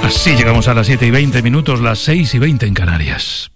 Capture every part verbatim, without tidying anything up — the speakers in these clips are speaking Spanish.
Así llegamos a las siete y veinte minutos, las seis y veinte en Canarias.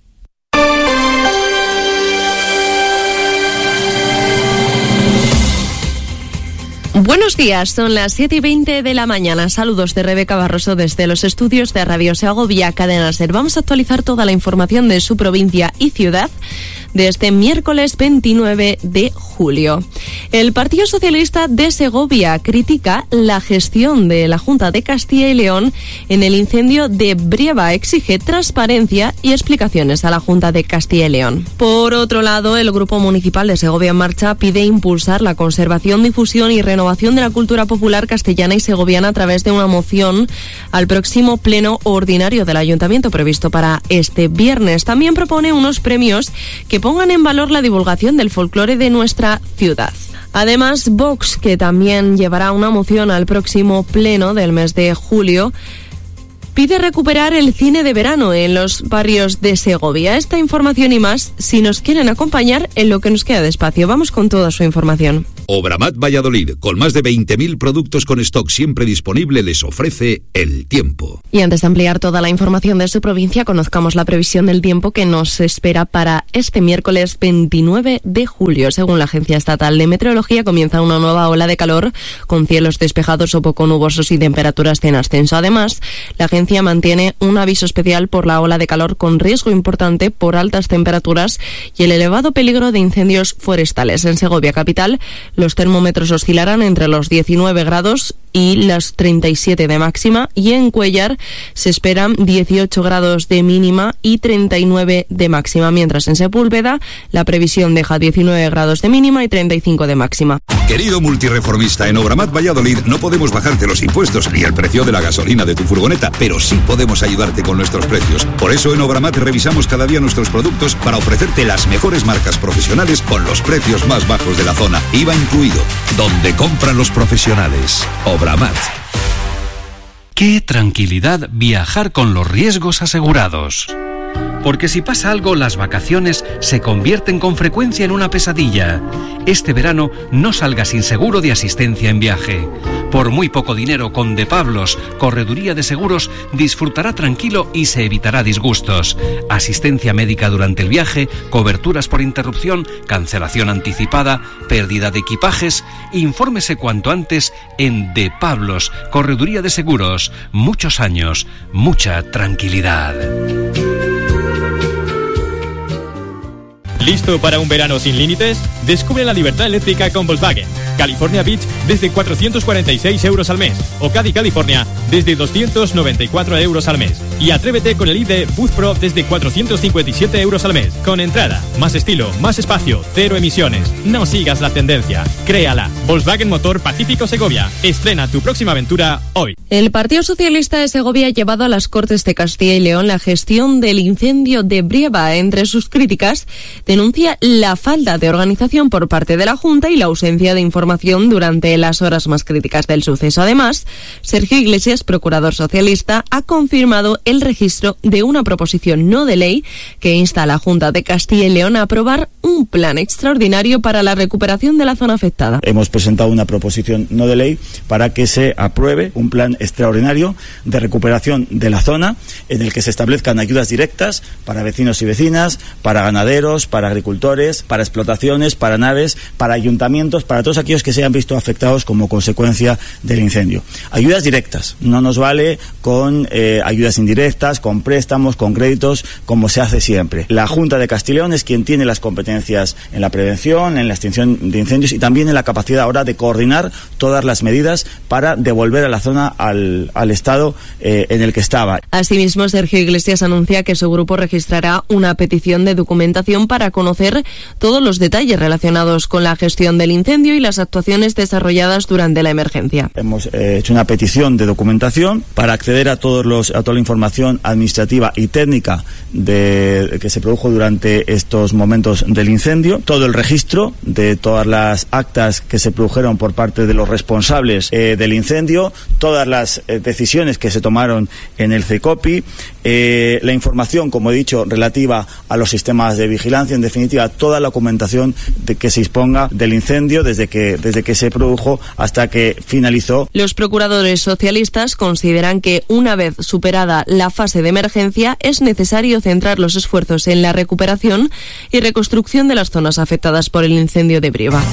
Buenos días, son las siete y veinte de la mañana. Saludos de Rebeca Barroso desde los estudios de Radio Segovia Cadena Ser. Vamos a actualizar toda la información de su provincia y ciudad de este miércoles veintinueve de julio. El Partido Socialista de Segovia critica la gestión de la Junta de Castilla y León en el incendio de Brieva. Exige transparencia y explicaciones a la Junta de Castilla y León. Por otro lado, el Grupo Municipal de Segovia en Marcha pide impulsar la conservación, difusión y renovación de la cultura popular castellana y segoviana a través de una moción al próximo pleno ordinario del Ayuntamiento previsto para este viernes. También propone unos premios que pongan en valor la divulgación del folclore de nuestra ciudad. Además, Vox, que también llevará una moción al próximo pleno del mes de julio, pide recuperar el cine de verano en los barrios de Segovia. Esta información y más, si nos quieren acompañar en lo que nos queda de espacio. Vamos con toda su información. Obramat Valladolid, con más de veinte mil productos con stock siempre disponible, les ofrece el tiempo. Y antes de ampliar toda la información de su provincia, conozcamos la previsión del tiempo que nos espera para este miércoles veintinueve de julio. Según la Agencia Estatal de Meteorología, comienza una nueva ola de calor con cielos despejados o poco nubosos y temperaturas en ascenso. Además, la agencia mantiene un aviso especial por la ola de calor con riesgo importante por altas temperaturas y el elevado peligro de incendios forestales. En Segovia capital, los termómetros oscilarán entre los diecinueve grados y las treinta y siete de máxima, y en Cuéllar se esperan dieciocho grados de mínima y treinta y nueve de máxima, mientras en Sepúlveda la previsión deja diecinueve grados de mínima y treinta y cinco de máxima. Querido multireformista, en Obramat Valladolid no podemos bajarte los impuestos ni el precio de la gasolina de tu furgoneta, pero sí podemos ayudarte con nuestros precios. Por eso en Obramat revisamos cada día nuestros productos para ofrecerte las mejores marcas profesionales con los precios más bajos de la zona. I V A incluido. Donde compran los profesionales. Obramat. Qué tranquilidad viajar con los riesgos asegurados. Porque si pasa algo, las vacaciones se convierten con frecuencia en una pesadilla. Este verano no salga sin seguro de asistencia en viaje. Por muy poco dinero, con De Pablos, Correduría de Seguros, disfrutará tranquilo y se evitará disgustos. Asistencia médica durante el viaje, coberturas por interrupción, cancelación anticipada, pérdida de equipajes. Infórmese cuanto antes en De Pablos, Correduría de Seguros. Muchos años, mucha tranquilidad. ¿Listo para un verano sin límites? Descubre la libertad eléctrica con Volkswagen. California Beach desde cuatrocientos cuarenta y seis euros al mes. O Caddy California desde doscientos noventa y cuatro euros al mes. Y atrévete con el I D Buzz Pro desde cuatrocientos cincuenta y siete euros al mes. Con entrada, más estilo, más espacio, cero emisiones. No sigas la tendencia. Créala. Volkswagen Motor Pacífico Segovia. Estrena tu próxima aventura hoy. El Partido Socialista de Segovia ha llevado a las Cortes de Castilla y León la gestión del incendio de Brieva. Entre sus críticas, denuncia la falta de organización por parte de la Junta y la ausencia de información durante las horas más críticas del suceso. Además, Sergio Iglesias, procurador socialista, ha confirmado el registro de una proposición no de ley que insta a la Junta de Castilla y León a aprobar un plan extraordinario para la recuperación de la zona afectada. Hemos presentado una proposición no de ley para que se apruebe un plan extraordinario de recuperación de la zona en el que se establezcan ayudas directas para vecinos y vecinas, para ganaderos, para agricultores, para explotaciones, para naves, para ayuntamientos, para todos aquellos que se hayan visto afectados como consecuencia del incendio. Ayudas directas, no nos vale con eh, ayudas indirectas, con préstamos, con créditos, como se hace siempre. La Junta de Castilla y León es quien tiene las competencias en la prevención, en la extinción de incendios y también en la capacidad ahora de coordinar todas las medidas para devolver a la zona al, al estado eh, en el que estaba. Asimismo, Sergio Iglesias anuncia que su grupo registrará una petición de documentación para conocer todos los detalles relacionados con la gestión del incendio y las actuaciones desarrolladas durante la emergencia. Hemos eh, hecho una petición de documentación para acceder a todos los a toda la información administrativa y técnica de que se produjo durante estos momentos del incendio, todo el registro de todas las actas que se produjeron por parte de los responsables eh, del incendio, todas las eh, decisiones que se tomaron en el CECOPI, eh, la información, como he dicho, relativa a los sistemas de vigilancia, en definitiva toda la documentación de que se disponga del incendio desde que, desde que se produjo hasta que finalizó. Los procuradores socialistas consideran que una vez superada la fase de emergencia es necesario centrar los esfuerzos en la recuperación y reconstrucción de las zonas afectadas por el incendio de Brieva.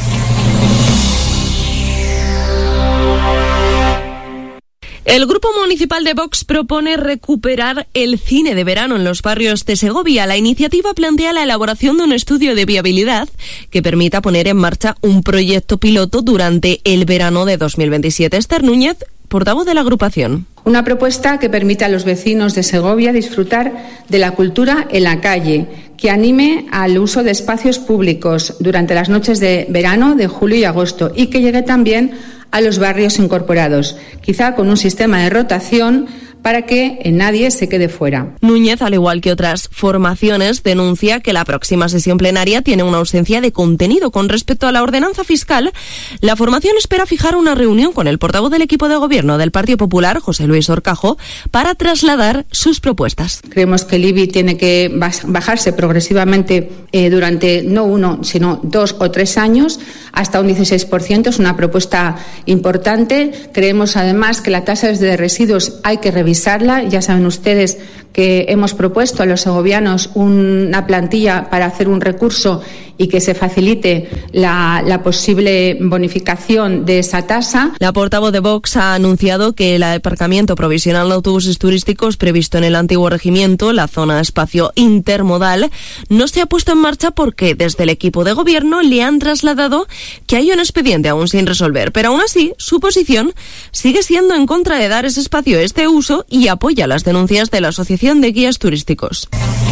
El Grupo Municipal de Vox propone recuperar el cine de verano en los barrios de Segovia. La iniciativa plantea la elaboración de un estudio de viabilidad que permita poner en marcha un proyecto piloto durante el verano de dos mil veintisiete. Esther Núñez, portavoz de la agrupación. Una propuesta que permita a los vecinos de Segovia disfrutar de la cultura en la calle, que anime al uso de espacios públicos durante las noches de verano de julio y agosto y que llegue también a los barrios incorporados, quizá con un sistema de rotación para que nadie se quede fuera. Núñez, al igual que otras formaciones, denuncia que la próxima sesión plenaria tiene una ausencia de contenido. Con respecto a la ordenanza fiscal, la formación espera fijar una reunión con el portavoz del equipo de gobierno del Partido Popular, José Luis Horcajo, para trasladar sus propuestas. Creemos que el I B I tiene que bajarse progresivamente eh, durante no uno, sino dos o tres años, hasta un dieciséis por ciento. Es una propuesta importante. Creemos además que la tasa de residuos hay que revisar. Ya saben ustedes que hemos propuesto a los segovianos una plantilla para hacer un recurso y que se facilite la, la posible bonificación de esa tasa. La portavoz de Vox ha anunciado que el aparcamiento provisional de autobuses turísticos previsto en el antiguo regimiento, la zona de espacio intermodal, no se ha puesto en marcha porque desde el equipo de gobierno le han trasladado que hay un expediente aún sin resolver. Pero aún así, su posición sigue siendo en contra de dar ese espacio a este uso y apoya las denuncias de la Asociación de Guías Turísticos.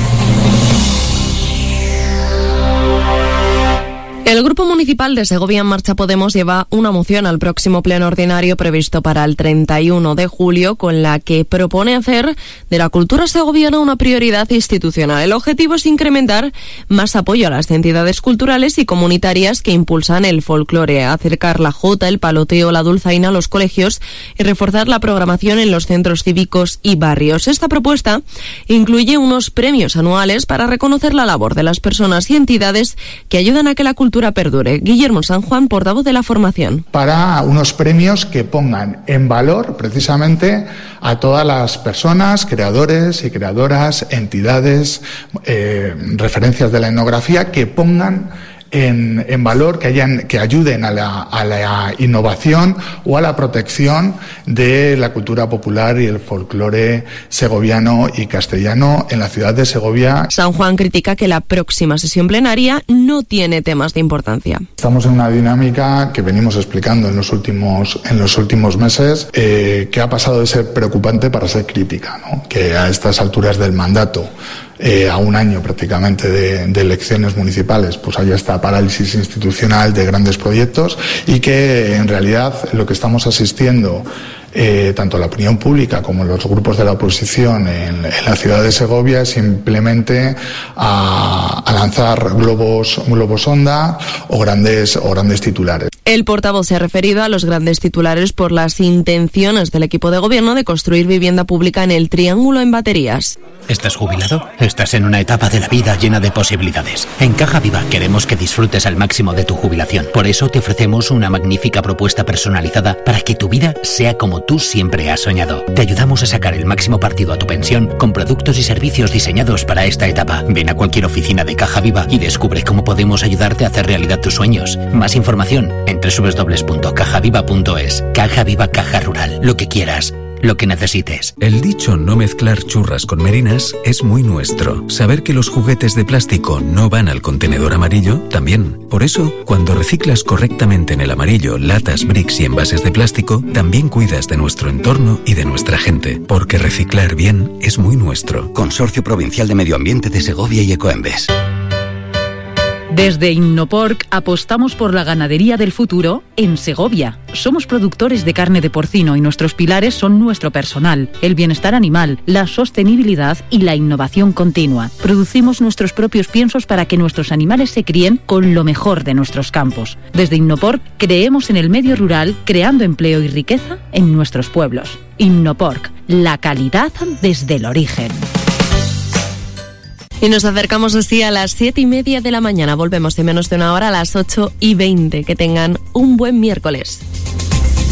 El Grupo Municipal de Segovia en Marcha Podemos lleva una moción al próximo pleno ordinario previsto para el treinta y uno de julio con la que propone hacer de la cultura segoviana una prioridad institucional. El objetivo es incrementar más apoyo a las entidades culturales y comunitarias que impulsan el folclore, acercar la jota, el paloteo, la dulzaina a los colegios y reforzar la programación en los centros cívicos y barrios. Esta propuesta incluye unos premios anuales para reconocer la labor de las personas y entidades que ayudan a que la cultura perdure. Guillermo San Juan, portavoz de la formación. Para unos premios que pongan en valor precisamente a todas las personas, creadores y creadoras, entidades, eh, referencias de la etnografía, que pongan En, en valor, que hayan, que ayuden a la, a la innovación o a la protección de la cultura popular y el folclore segoviano y castellano en la ciudad de Segovia. San Juan critica que la próxima sesión plenaria no tiene temas de importancia. Estamos en una dinámica que venimos explicando en los últimos, en los últimos meses, eh, que ha pasado de ser preocupante para ser crítica, ¿no? Que a estas alturas del mandato, Eh, a un año prácticamente de, de elecciones municipales, pues hay esta parálisis institucional de grandes proyectos y que en realidad lo que estamos asistiendo eh, tanto la opinión pública como los grupos de la oposición en, en la ciudad de Segovia es simplemente a, a lanzar globos, globos sonda o grandes, o grandes titulares. El portavoz se ha referido a los grandes titulares por las intenciones del equipo de gobierno de construir vivienda pública en el Triángulo en Baterías. ¿Estás jubilado? Estás en una etapa de la vida llena de posibilidades. En Caja Viva queremos que disfrutes al máximo de tu jubilación. Por eso te ofrecemos una magnífica propuesta personalizada para que tu vida sea como tú siempre has soñado. Te ayudamos a sacar el máximo partido a tu pensión con productos y servicios diseñados para esta etapa. Ven a cualquier oficina de Caja Viva y descubre cómo podemos ayudarte a hacer realidad tus sueños. Más información en doble u doble u doble u punto caja viva punto es. Caja Viva, Caja Rural. Lo que quieras, lo que necesites. El dicho no mezclar churras con merinas es muy nuestro. Saber que los juguetes de plástico no van al contenedor amarillo, también. Por eso, cuando reciclas correctamente en el amarillo latas, bricks y envases de plástico, también cuidas de nuestro entorno y de nuestra gente. Porque reciclar bien es muy nuestro. Consorcio Provincial de Medio Ambiente de Segovia y Ecoembes. Desde Innoporc apostamos por la ganadería del futuro en Segovia. Somos productores de carne de porcino y nuestros pilares son nuestro personal, el bienestar animal, la sostenibilidad y la innovación continua. Producimos nuestros propios piensos para que nuestros animales se críen con lo mejor de nuestros campos. Desde Innoporc creemos en el medio rural, creando empleo y riqueza en nuestros pueblos. Innoporc, la calidad desde el origen. Y nos acercamos así a las siete y media de la mañana. Volvemos en menos de una hora a las ocho y veinte. Que tengan un buen miércoles.